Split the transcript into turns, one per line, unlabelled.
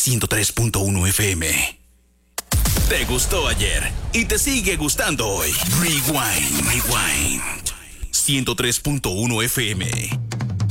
103.1 FM. Te gustó ayer y te sigue gustando hoy. Rewind. 103.1 FM.